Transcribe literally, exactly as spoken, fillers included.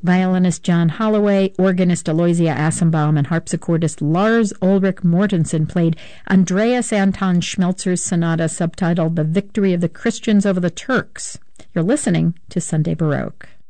Violinist John Holloway, organist Aloysia Assenbaum, and harpsichordist Lars Ulrich Mortensen played Andreas Anton Schmelzer's sonata subtitled The Victory of the Christians Over the Turks. You're listening to Sunday Baroque.